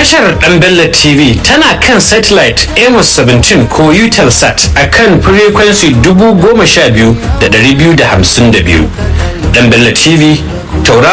Tashar Dan Bello TV tana kan satellite Amos 17 ko Eutelsat a kan frequency 12252. Dan Bello TV